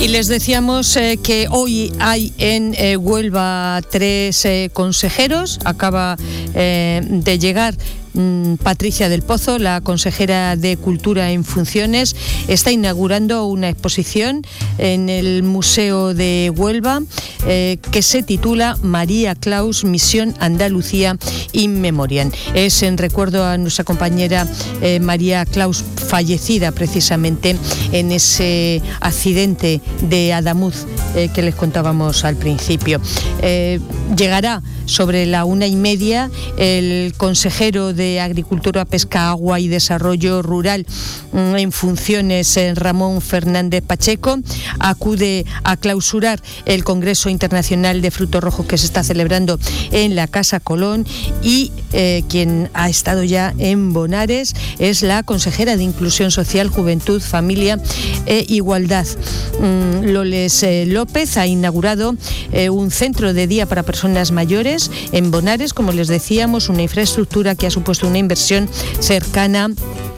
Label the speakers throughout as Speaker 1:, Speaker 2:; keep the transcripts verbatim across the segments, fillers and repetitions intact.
Speaker 1: Y les decíamos eh, que hoy hay en eh, Huelva tres eh, consejeros. Acaba eh, de llegar Patricia del Pozo, la consejera de Cultura en funciones, está inaugurando una exposición en el Museo de Huelva eh, que se titula María Claus, Misión Andalucía in Memoriam. Es en recuerdo a nuestra compañera eh, María Claus, fallecida precisamente en ese accidente de Adamuz eh, que les contábamos al principio. Eh, llegará sobre la una y media el consejero de Agricultura, Pesca, Agua y Desarrollo Rural en funciones, Ramón Fernández Pacheco, acude a clausurar el Congreso Internacional de Frutos Rojos que se está celebrando en la Casa Colón, y eh, quien ha estado ya en Bonares es la consejera de Inclusión Social, Juventud, Familia e Igualdad. Mm, Loles eh, López ha inaugurado eh, un centro de día para personas mayores en Bonares, como les decíamos, una infraestructura que ha supuesto una inversión cercana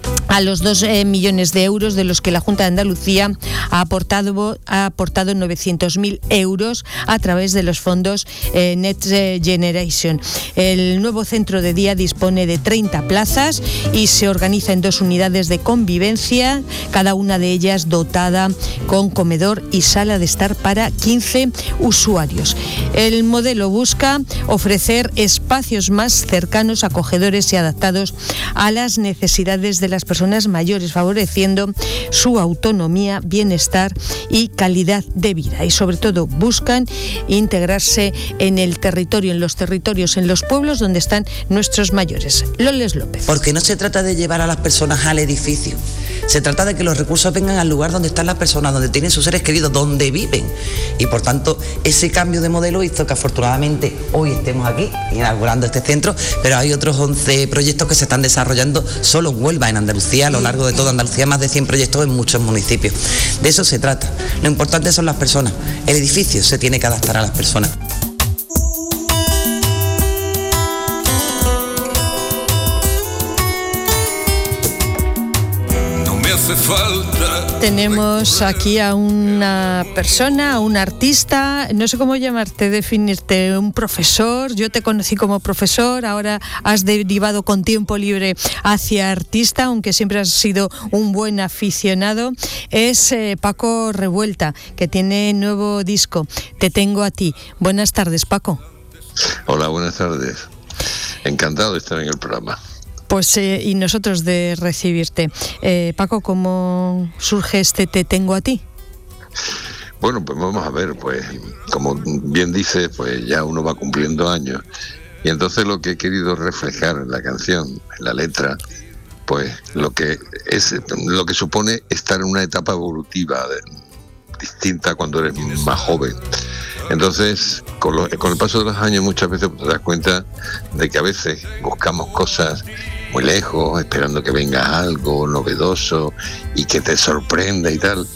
Speaker 1: a los dos eh, millones de euros, de los que la Junta de Andalucía ha aportado, ha aportado novecientos mil euros a través de los fondos eh, Next Generation. El nuevo centro de día dispone de treinta plazas y se organiza en dos unidades de convivencia, cada una de ellas dotada con comedor y sala de estar para quince usuarios. El modelo busca ofrecer espacios más cercanos, acogedores y adaptados a las necesidades de las personas personas mayores, favoreciendo su autonomía, bienestar y calidad de vida. Y sobre todo buscan integrarse en el territorio, en los territorios, en los pueblos donde están nuestros mayores. Loles López.
Speaker 2: Porque no se trata de llevar a las personas al edificio, se trata de que los recursos vengan al lugar donde están las personas, donde tienen sus seres queridos, donde viven. Y por tanto, ese cambio de modelo hizo que afortunadamente hoy estemos aquí inaugurando este centro, pero hay otros once proyectos que se están desarrollando solo en Huelva, en Andalucía, a lo largo de toda Andalucía, más de cien proyectos en muchos municipios. De eso se trata. Lo importante son las personas. El edificio se tiene que adaptar a las personas.
Speaker 1: Tenemos aquí a una persona, a un artista, no sé cómo llamarte, definirte, un profesor. Yo te conocí como profesor, ahora has derivado con tiempo libre hacia artista, aunque siempre has sido un buen aficionado. Es eh, Paco Revuelta, que tiene nuevo disco, Te tengo a ti. Buenas tardes, Paco.
Speaker 3: Hola, buenas tardes. Encantado de estar en el programa.
Speaker 1: Pues eh, y nosotros de recibirte. Eh, Paco, ¿cómo surge este Te tengo a ti?
Speaker 3: Bueno, pues vamos a ver, pues como bien dices, pues ya uno va cumpliendo años, y entonces lo que he querido reflejar en la canción, en la letra, pues lo que es, lo que supone estar en una etapa evolutiva de, distinta cuando eres más joven. Entonces, con, lo, con el paso de los años muchas veces te das cuenta de que a veces buscamos cosas muy lejos, esperando que venga algo novedoso y que te sorprenda y tal.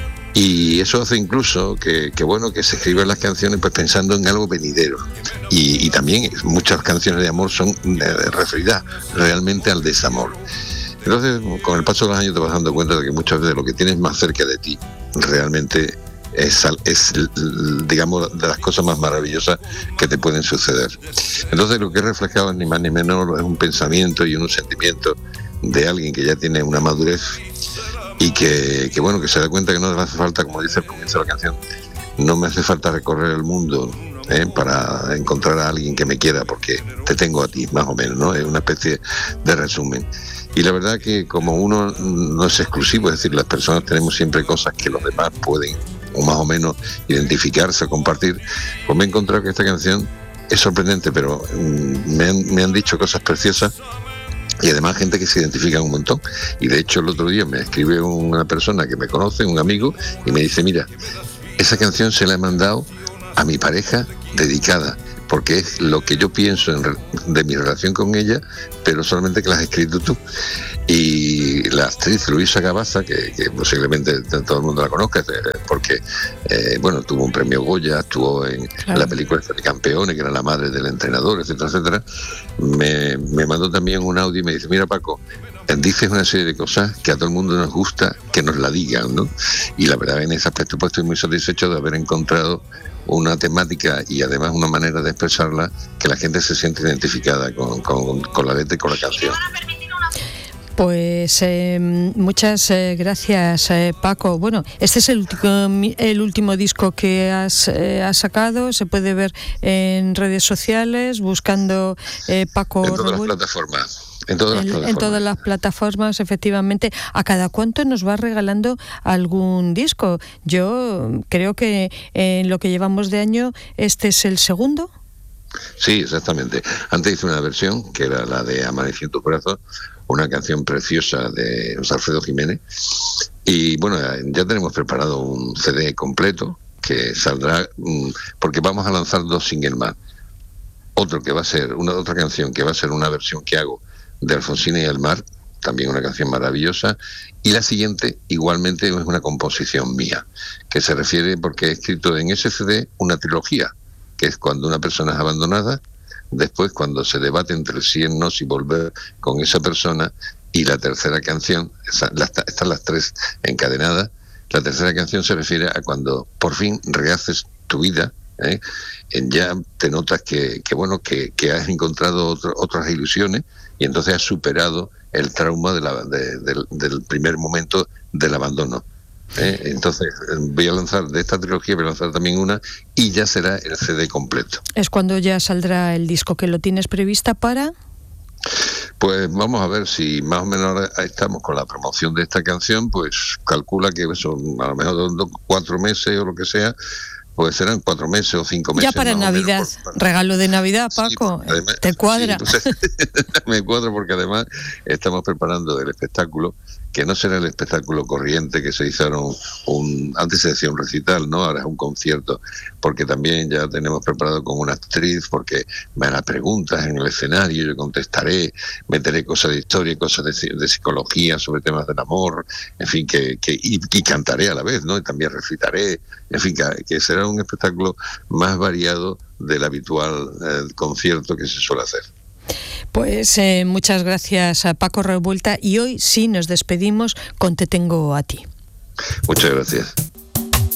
Speaker 3: Y eso hace incluso que, que bueno, que se escriban las canciones pues pensando en algo venidero. Y, y también muchas canciones de amor son eh, referidas realmente al desamor. Entonces, con el paso de los años te vas dando cuenta de que muchas veces lo que tienes más cerca de ti realmente es, es digamos, de las cosas más maravillosas que te pueden suceder. Entonces, lo que he reflejado es ni más ni menos es un pensamiento y un sentimiento de alguien que ya tiene una madurez y que, que bueno, que se da cuenta que no le hace falta, como dice el comienzo de la canción, no me hace falta recorrer el mundo ¿eh? para encontrar a alguien que me quiera, porque te tengo a ti, más o menos, ¿no? Es una especie de resumen. Y la verdad que como uno no es exclusivo, es decir, las personas tenemos siempre cosas que los demás pueden o más o menos identificarse o compartir, pues me he encontrado que esta canción es sorprendente, pero mmm, me, han, me han dicho cosas preciosas. Y además gente que se identifica un montón. Y de hecho el otro día me escribe una persona que me conoce, un amigo, y me dice, mira, esa canción se la he mandado a mi pareja dedicada, porque es lo que yo pienso en, de mi relación con ella, pero solamente que la has escrito tú. Y la actriz Luisa Gabaza, que, que posiblemente todo el mundo la conozca, porque eh, bueno, tuvo un premio Goya, actuó en claro. la película de Campeones, que era la madre del entrenador, etcétera, etcétera, me, me mandó también un audio y me dice, mira Paco, dices una serie de cosas que a todo el mundo nos gusta que nos la digan, ¿no? Y la verdad, en ese aspecto pues estoy muy satisfecho de haber encontrado una temática y además una manera de expresarla que la gente se siente identificada con, con, con la letra y con la canción.
Speaker 1: Pues eh, muchas eh, gracias, eh, Paco. Bueno, este es el último, el último disco que has, eh, has sacado. Se puede ver en redes sociales buscando eh, Paco
Speaker 3: En todas
Speaker 1: Revuelta.
Speaker 3: las plataformas. En todas, las
Speaker 1: en,
Speaker 3: plataformas.
Speaker 1: en todas las plataformas, efectivamente. ¿A cada cuánto nos va regalando algún disco? Yo creo que en lo que llevamos de año, este es el segundo.
Speaker 3: Sí, exactamente. Antes hice una versión, que era la de Amanecí en tu corazón, una canción preciosa de José Alfredo Jiménez. Y bueno, ya tenemos preparado un C D completo que saldrá, porque vamos a lanzar dos singles más. Otro que va a ser, una otra canción que va a ser una versión que hago de Alfonsina y el mar, también una canción maravillosa, y la siguiente igualmente es una composición mía, que se refiere, porque he escrito en ese C D una trilogía, que es cuando una persona es abandonada, después cuando se debate entre sí en no si volver con esa persona, y la tercera canción, esa, las, están las tres encadenadas, la tercera canción se refiere a cuando por fin rehaces tu vida, ¿eh? Ya te notas que, que bueno, que, que has encontrado otro, otras ilusiones, y entonces has superado el trauma de la, de, de, del primer momento del abandono. ¿Eh? Entonces voy a lanzar de esta trilogía, voy a lanzar también una, y ya será el C D completo.
Speaker 1: ¿Es cuando ya saldrá el disco, que lo tienes prevista para?
Speaker 3: Pues vamos a ver, si más o menos ahora estamos con la promoción de esta canción, pues calcula que son a lo mejor dos, cuatro meses o lo que sea, pues serán cuatro meses o cinco meses.
Speaker 1: Ya para Navidad, por, para... regalo de Navidad, Paco, sí, además, ¿te cuadra?
Speaker 3: Sí, pues, me cuadra porque además estamos preparando el espectáculo, que no será el espectáculo corriente que se hicieron, un, antes se decía un recital, ¿no? Ahora es un concierto, porque también ya tenemos preparado con una actriz, porque me hará preguntas en el escenario, yo contestaré, meteré cosas de historia, cosas de, de psicología sobre temas del amor, en fin, que, que y, y cantaré a la vez, ¿no? Y también recitaré, en fin, que, que será un espectáculo más variado del habitual eh, concierto que se suele hacer.
Speaker 1: Pues eh, muchas gracias a Paco Revuelta, y hoy sí nos despedimos con Te tengo a ti.
Speaker 3: Muchas gracias.